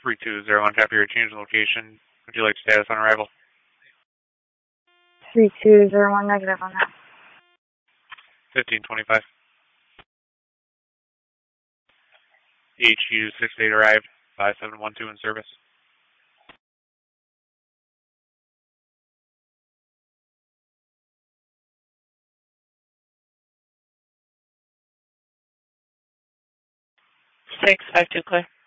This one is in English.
3201, copy your change in location. Would you like status on arrival? 3201, negative on that. 1525. HU 68 arrived, 5712 in service. Six 52 clear.